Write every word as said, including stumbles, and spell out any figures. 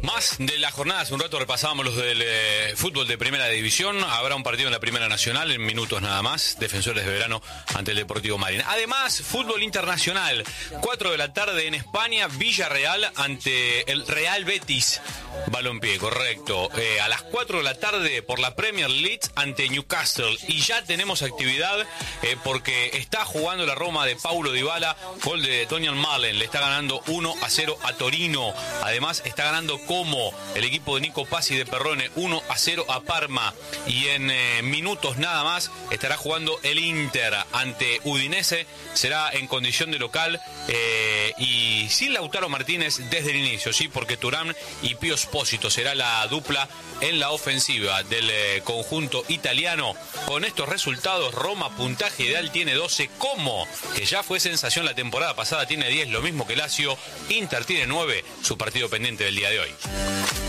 Más de la jornada, hace un rato repasábamos los del eh, fútbol de primera división. Habrá un partido en la primera nacional en minutos nada más. Defensores de Verano ante el Deportivo Marín. Además, fútbol internacional. cuatro de la tarde en España, Villarreal ante el Real Betis. Balompié, correcto. Eh, a las cuatro de la tarde por la Premier League ante Newcastle. Y ya tenemos actividad eh, porque está jugando la Roma de Paulo Dybala. Gol de Daniel Malen. Le está ganando uno a cero a Torino. Además, está ganando como el equipo de Nico Pazzi de Perrone uno a cero a Parma. Y en eh, minutos nada más estará jugando el Inter ante Udinese. Será en condición de local eh, y sin Lautaro Martínez desde el inicio, sí, porque Thuram y Pio Esposito será la dupla en la ofensiva del eh, conjunto italiano. Con estos resultados, Roma puntaje ideal tiene doce, como que ya fue sensación la temporada pasada, tiene diez, lo mismo que Lazio. Inter tiene nueve, su partido pendiente del día de hoy.